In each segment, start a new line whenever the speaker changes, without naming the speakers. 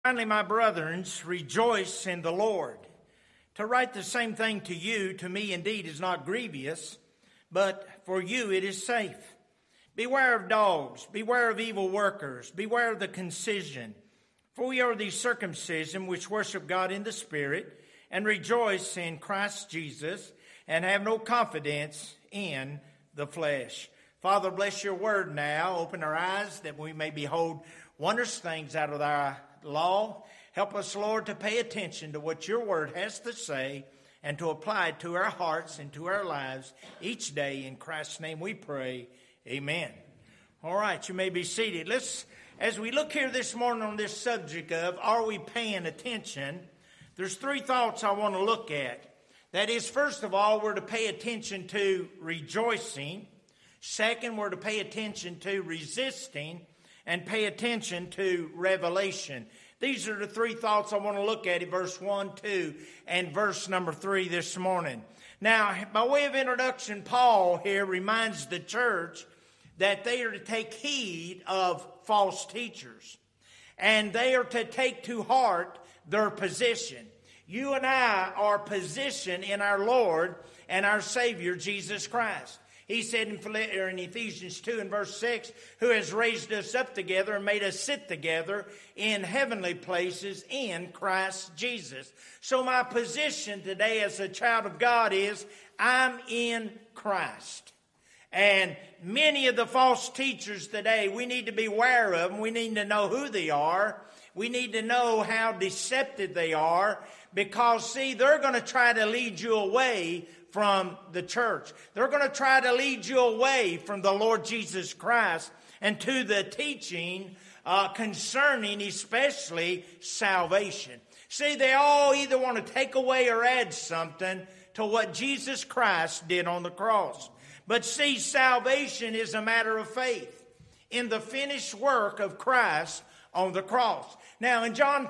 Finally, my brethren, rejoice in the Lord. To write the same thing to you, to me indeed, is not grievous, but for you it is safe. Beware of dogs, beware of evil workers, beware of the concision. For we are the circumcision which worship God in the Spirit, and rejoice in Christ Jesus, and have no confidence in the flesh. Father, bless your word now. Open our eyes that we may behold wondrous things out of thy law. Help us, Lord, to pay attention to what your word has to say and to apply it to our hearts and to our lives each day. In Christ's name we pray. Amen. All right, you may be seated. As we look here this morning on this subject of are we paying attention, there's three thoughts I want to look at. That is, first of all, we're to pay attention to rejoicing. Second, we're to pay attention to resisting. And pay attention to revelation. These are the three thoughts I want to look at in verse 1, 2, and verse number 3 this morning. Now, by way of introduction, Paul here reminds the church that they are to take heed of false teachers. And they are to take to heart their position. You and I are positioned in our Lord and our Savior, Jesus Christ. He said in Ephesians 2 and verse 6, who has raised us up together and made us sit together in heavenly places in Christ Jesus. So my position today as a child of God is I'm in Christ. And many of the false teachers today, we need to be aware of them. We need to know who they are. We need to know how deceptive they are. Because, see, they're going to try to lead you away from the church. They're going to try to lead you away from the Lord Jesus Christ and to the teaching concerning especially salvation. See, they all either want to take away or add something to what Jesus Christ did on the cross. But see, salvation is a matter of faith in the finished work of Christ on the cross. Now, in John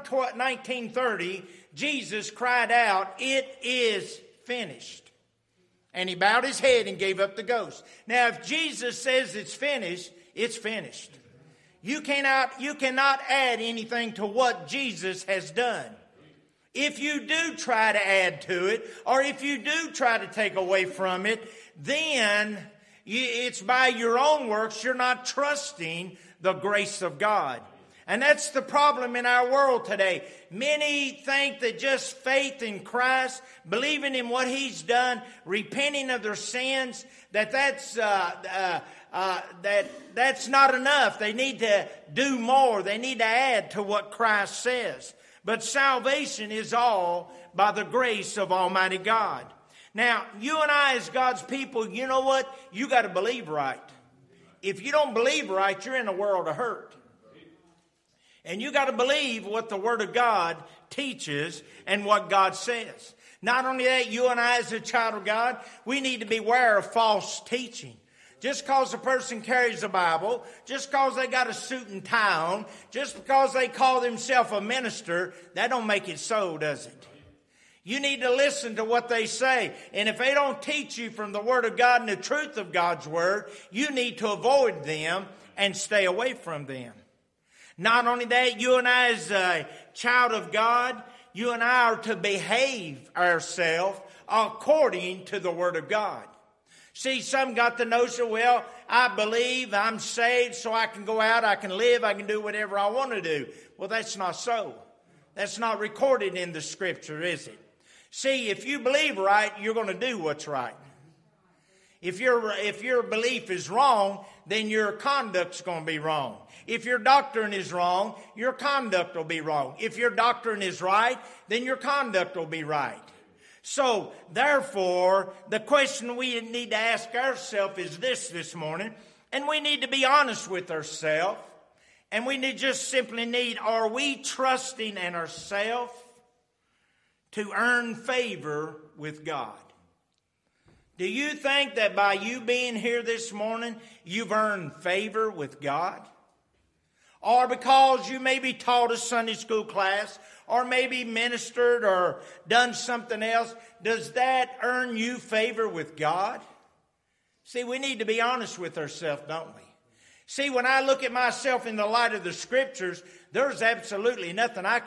19:30, Jesus cried out, "It is finished." And he bowed his head and gave up the ghost. Now, if Jesus says it's finished, it's finished. You cannot add anything to what Jesus has done. If you do try to add to it, or if you do try to take away from it, then it's by your own works. You're not trusting the grace of God. And that's the problem in our world today. Many think that just faith in Christ, believing in what He's done, repenting of their sins, that's not enough. They need to do more. They need to add to what Christ says. But salvation is all by the grace of Almighty God. Now, you and I as God's people, you know what? You got to believe right. If you don't believe right, you're in a world of hurt. And you got to believe what the Word of God teaches and what God says. Not only that, you and I as a child of God, we need to beware of false teaching. Just because a person carries a Bible, just because they got a suit and tie on, just because they call themselves a minister, that don't make it so, does it? You need to listen to what they say. And if they don't teach you from the Word of God and the truth of God's Word, you need to avoid them and stay away from them. Not only that, you and I as a child of God, you and I are to behave ourselves according to the Word of God. See, some got the notion, well, I believe, I'm saved, so I can go out, I can live, I can do whatever I want to do. Well, that's not so. That's not recorded in the Scripture, is it? See, if you believe right, you're going to do what's right. If your belief is wrong, then your conduct's going to be wrong. If your doctrine is wrong, your conduct will be wrong. If your doctrine is right, then your conduct will be right. So, therefore, the question we need to ask ourselves is this morning, and we need to be honest with ourselves, and we are we trusting in ourselves to earn favor with God? Do you think that by you being here this morning, you've earned favor with God? Or because you maybe taught a Sunday school class, or maybe ministered or done something else, does that earn you favor with God? See, we need to be honest with ourselves, don't we? See, when I look at myself in the light of the Scriptures, there's absolutely nothing I